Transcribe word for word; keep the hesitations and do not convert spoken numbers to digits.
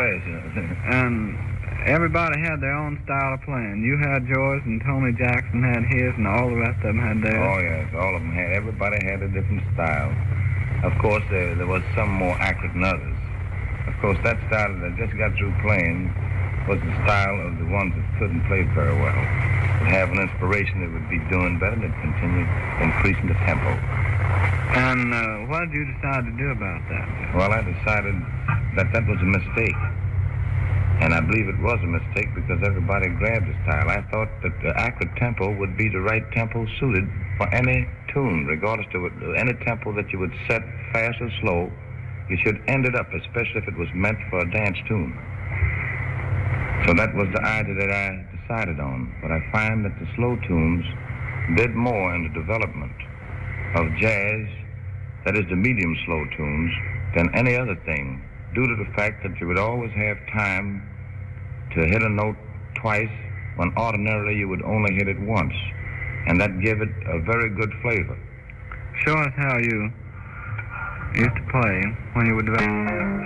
fast, you know. And everybody had their own style of playing. You had yours, and Tony Jackson had his, and all the rest of them had theirs. Oh, yes, all of them had. Everybody had a different style. Of course, there, there was some more accurate than others. Of course, that style that I just got through playing was the style of the ones that couldn't play very well. Would have an inspiration that would be doing better, and they'd continue increasing the tempo. And uh, what did you decide to do about that? Well, I decided that that was a mistake. And I believe it was a mistake because everybody grabbed the style. I thought that the accurate tempo would be the right tempo suited for any tune, regardless of any tempo that you would set fast or slow. You should end it up, especially if it was meant for a dance tune. So that was the idea that I decided on. But I find that the slow tunes did more in the development of jazz, that is the medium slow tunes, than any other thing, due to the fact that you would always have time to hit a note twice when ordinarily you would only hit it once. And that gave it a very good flavor. Show us how you used to play when you were developing.